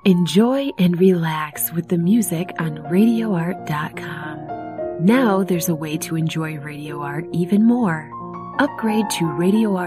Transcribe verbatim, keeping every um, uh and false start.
Enjoy and relax with the music on radio art dot com. Now there's a way to enjoy Radio Art even more. Upgrade to Radio Art.